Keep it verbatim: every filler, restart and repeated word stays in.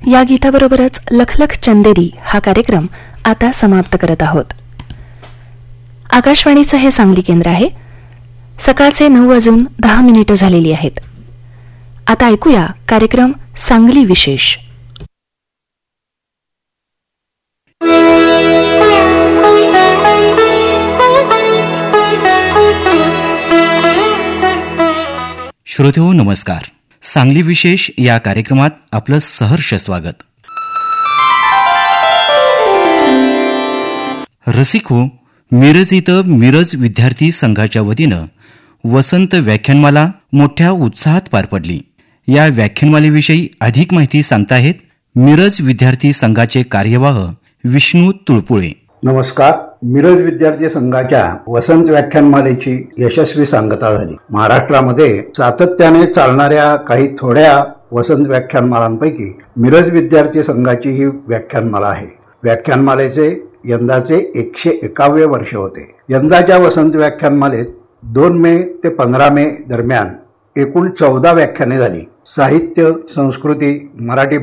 या गीताबरोबरच लखलख चंदेरी हा कार्यक्रम आता समाप्त करत आहोत. आकाशवाणीचं हे सांगली केंद्र आहे. सकाळचे नऊ वाजून दहा मिनिटं झालेली आहेत. आता ऐकूया कार्यक्रम सांगली विशेष. श्रोतेहो नमस्कार. सांगली विशेष या कार्यक्रमात आपलं सहर्ष स्वागत. रसिको, मिरज इथं मिरज विद्यार्थी संघाच्या वतीनं वसंत व्याख्यानमाला मोठ्या उत्साहात पार पडली. या व्याख्यानमालेविषयी अधिक माहिती सांगताहेत मिरज विद्यार्थी संघाचे कार्यवाह विष्णू तुळपुळे. नमस्कार. मिरज विद्यार्थी संघाच्या वसंत व्याख्यानमालेची यशस्वी सांगता झाली. महाराष्ट्रामध्ये सातत्याने चालणाऱ्या काही थोड्या वसंत व्याख्यानमालांपैकी मिरज विद्यार्थी संघाची ही व्याख्यानमाला आहे. व्याख्यानमालेचे यंदाचे एकशे एकावे वर्ष होते. यंदाच्या वसंत व्याख्यानमालेत दोन मे ते पंधरा मे दरम्यान एकूण चौदा व्याख्याने झाली. साहित्य, संस्कृती, मराठी